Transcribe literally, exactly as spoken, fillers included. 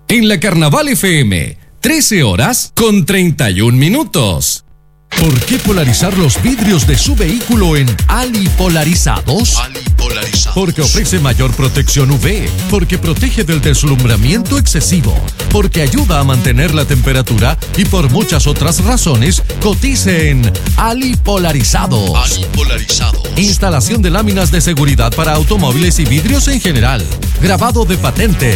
En la Carnaval F M, trece horas con treinta y un minutos. ¿Por qué polarizar los vidrios de su vehículo en Alipolarizados? Alipolarizados. Porque ofrece mayor protección U V, porque protege del deslumbramiento excesivo, porque ayuda a mantener la temperatura y por muchas otras razones, cotice en Alipolarizados. Alipolarizados. Instalación de láminas de seguridad para automóviles y vidrios en general. Grabado de patente.